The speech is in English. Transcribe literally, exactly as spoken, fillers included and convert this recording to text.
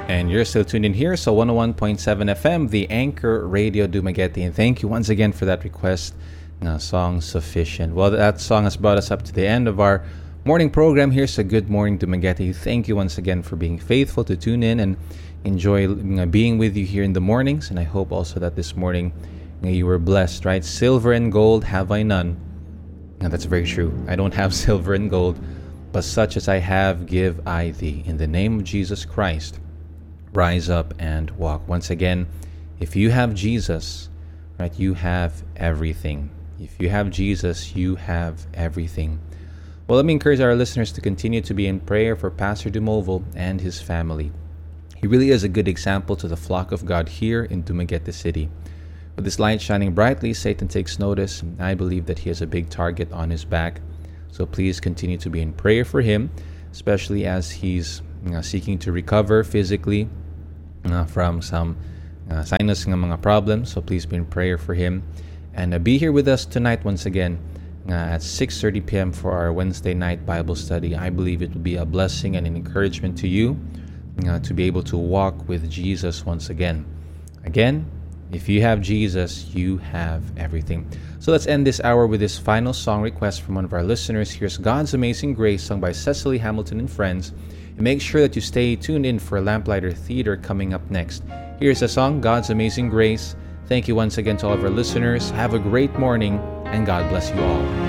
And you're still tuned in here, so one oh one point seven F M, the Anchor Radio Dumaguete. And thank you once again for that request, uh, song Sufficient. Well, that song has brought us up to the end of our morning program here, so good morning Dumaguete. Thank you once again for being faithful to tune in and enjoy uh, being with you here in the mornings. And I hope also that this morning uh, you were blessed, right? Silver and gold have I none. And that's very true. I don't have silver and gold, but such as I have give I thee. In the name of Jesus Christ, rise up and walk. Once again, if you have Jesus, right, you have everything. If you have Jesus, you have everything. Well, let me encourage our listeners to continue to be in prayer for Pastor Dumovo and his family. He really is a good example to the flock of God here in Dumaguete City. With his light shining brightly, Satan takes notice. I believe that he has a big target on his back. So please continue to be in prayer for him, especially as he's you know, seeking to recover physically uh, from some uh, sinus ng mga problems. So please be in prayer for him. And uh, be here with us tonight once again uh, at six thirty p.m. for our Wednesday night Bible study. I believe it will be a blessing and an encouragement to you uh, to be able to walk with Jesus once again. Again, if you have Jesus, you have everything. So let's end this hour with this final song request from one of our listeners. Here's God's Amazing Grace, sung by Cecily Hamilton and friends. And make sure that you stay tuned in for Lamplighter Theater coming up next. Here's the song, God's Amazing Grace. Thank you once again to all of our listeners. Have a great morning, and God bless you all.